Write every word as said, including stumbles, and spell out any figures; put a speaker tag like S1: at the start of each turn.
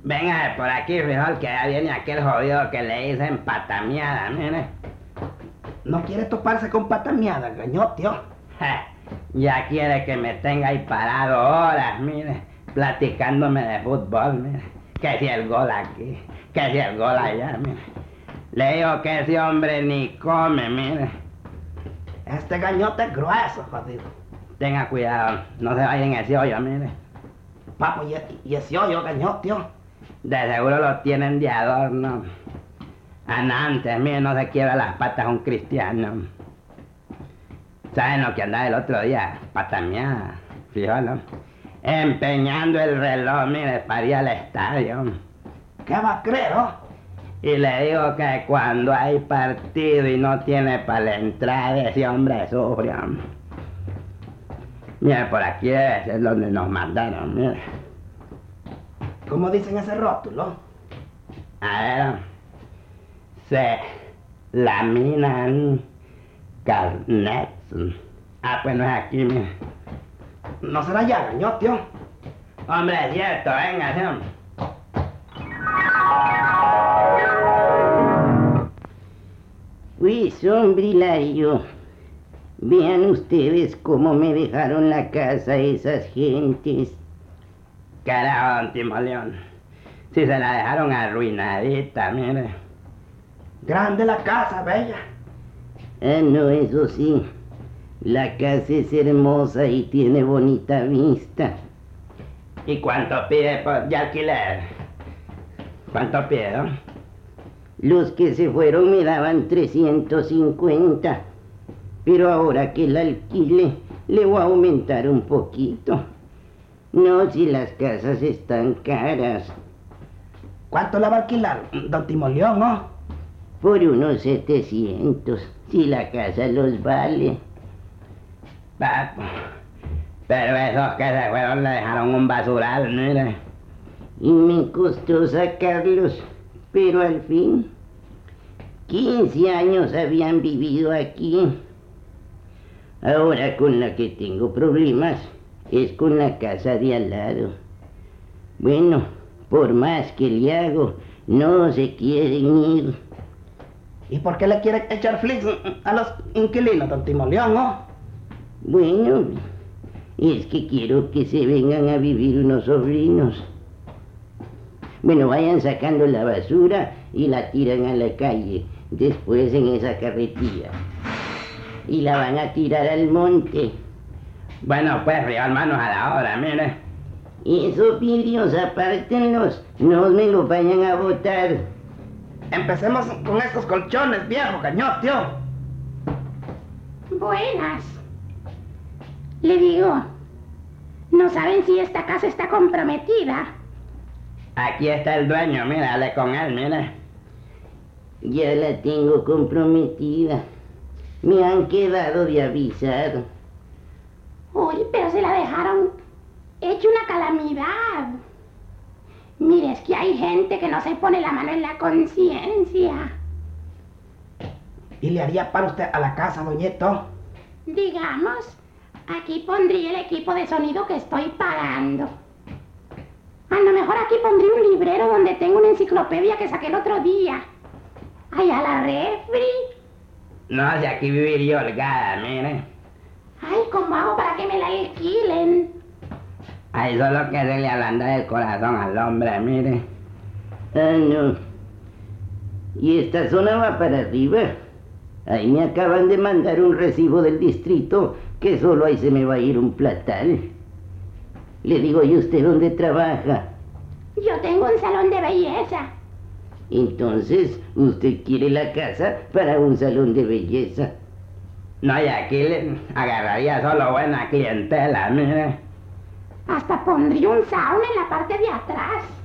S1: Venga por aquí, frijol, que ya viene aquel jodido que le dicen patamiada, mire.
S2: No quiere toparse con patamiada, gañotio.
S1: Ja, ya quiere que me tenga ahí parado horas, mire, platicándome de fútbol, mire. Que si el gol aquí, que si el gol allá, mire. Le digo que ese hombre ni come, mire.
S2: Este gañote es grueso, jodido.
S1: Tenga cuidado, no se vaya en ese hoyo, mire.
S2: Papo, y, y ese hoyo, gañotio.
S1: De seguro lo tienen de adorno. Antes, mire, no se quiebra las patas un cristiano. ¿Saben lo que andaba el otro día? Patamiada, fíjalo. Empeñando el reloj, mire, para ir al estadio.
S2: ¿Qué va a creer, oh?
S1: Y le digo que cuando hay partido y no tiene para la entrada, ese hombre sufre. Mire, por aquí es, es donde nos mandaron, mire.
S2: ¿Cómo dicen ese rótulo?
S1: A ver, se laminan carnets. Ah, pues no es aquí, mire.
S2: ¿No será ya, gañotio?
S1: Hombre, es cierto, venga, ¿sí?
S3: Pues, hombre, Hilario, vean ustedes cómo me dejaron la casa esas gentes.
S1: Carajo, don Timoleón. Si se la dejaron arruinadita, mire.
S2: Grande la casa, bella.
S3: Ah, no, eso sí, la casa es hermosa y tiene bonita vista.
S1: ¿Y cuánto pide por de alquiler? ¿Cuánto pide, no?
S3: Los que se fueron me daban trescientos cincuenta, pero ahora que la alquile le voy a aumentar un poquito. No, si las casas están caras.
S2: ¿Cuánto la va a alquilar, don Timoleón, no?
S3: Por unos setecientos, si la casa los vale.
S1: Papo, pero esos que se fueron le dejaron un basural, mire.
S3: Y me costó sacarlos, pero al fin, quince años habían vivido aquí. Ahora con la que tengo problemas es con la casa de al lado. Bueno, por más que le hago, no se quieren ir.
S2: ¿Y por qué le quiere echar flix a los inquilinos, don Timoleón, no?
S3: Bueno, es que quiero que se vengan a vivir unos sobrinos. Bueno, vayan sacando la basura y la tiran a la calle, después en esa carretilla. Y la van a tirar al monte.
S1: Bueno, pues, frijol, manos a la obra, mire.
S3: Esos vidrios, apártenlos, no me los vayan a botar.
S2: Empecemos con estos colchones, viejo gañotio.
S4: Buenas. Le digo, ¿no saben si esta casa está comprometida?
S1: Aquí está el dueño, mire, hable con él, mire.
S3: Ya la tengo comprometida. Me han quedado de avisar.
S4: Uy, pero se la dejaron hecho una calamidad. Mire, es que hay gente que no se pone la mano en la conciencia.
S2: ¿Y le haría para usted a la casa, doñeto?
S4: Digamos, aquí pondría el equipo de sonido que estoy pagando. A lo mejor aquí pondría un librero donde tengo una enciclopedia que saqué el otro día. Allá la refri.
S1: No, si aquí viviría holgada, mire.
S4: Ay, ¿cómo hago para que me la alquilen?
S1: Ahí solo que se le ablanda el corazón al hombre, mire.
S3: Ah, no. Y esta zona va para arriba. Ahí me acaban de mandar un recibo del distrito que solo ahí se me va a ir un platal. Le digo, ¿y usted dónde trabaja?
S4: Yo tengo un salón de belleza.
S3: Entonces, usted quiere la casa para un salón de belleza.
S1: No, y aquí le agarraría solo buena clientela, mire.
S4: Hasta pondría un sauna en la parte de atrás.